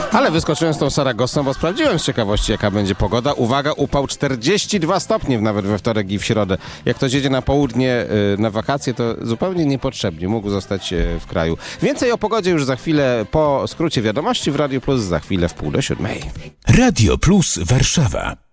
Ale wyskoczyłem z tą Saragossą, bo sprawdziłem z ciekawości, jaka będzie pogoda. Uwaga, upał 42 stopnie nawet we wtorek i w środę. Jak ktoś jedzie na południe na wakacje, to zupełnie niepotrzebnie. Mógł zostać w kraju. Więcej o pogodzie już za chwilę po skrócie wiadomości w Radio Plus, za chwilę w 6:30. Radio Plus Warszawa.